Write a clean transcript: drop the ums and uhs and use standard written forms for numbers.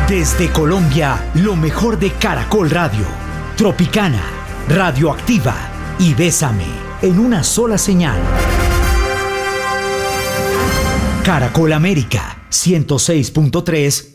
Desde Colombia, lo mejor de Caracol Radio, Tropicana, Radioactiva y Bésame, en una sola señal. Caracol América, 106.3